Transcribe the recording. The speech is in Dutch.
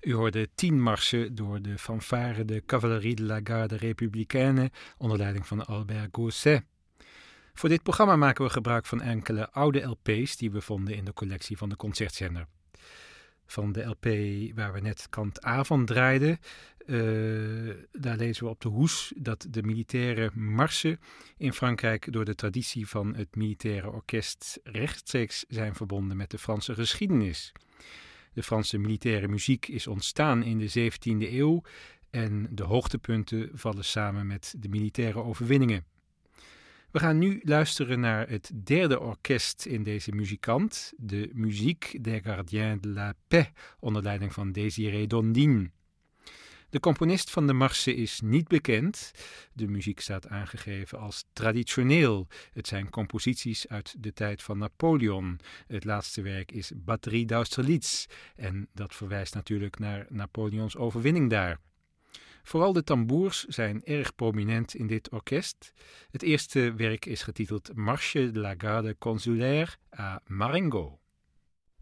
U hoorde 10 marsen door de fanfare de Cavalerie de la Garde Républicaine onder leiding van Albert Gausset. Voor dit programma maken we gebruik van enkele oude LP's die we vonden in de collectie van de Concertzender. Van de LP waar we net kant A van draaiden, daar lezen we op de hoes dat de militaire marsen in Frankrijk door de traditie van het militaire orkest rechtstreeks zijn verbonden met de Franse geschiedenis. De Franse militaire muziek is ontstaan in de 17e eeuw en de hoogtepunten vallen samen met de militaire overwinningen. We gaan nu luisteren naar het derde orkest in deze muzikant, de Musique des Gardiens de la Paix, onder leiding van Désiré Dondine. De componist van de marsen is niet bekend. De muziek staat aangegeven als traditioneel. Het zijn composities uit de tijd van Napoleon. Het laatste werk is Batterie d'Austerlitz en dat verwijst natuurlijk naar Napoleons overwinning daar. Vooral de tamboers zijn erg prominent in dit orkest. Het eerste werk is getiteld Marche de la Garde Consulaire à Marengo.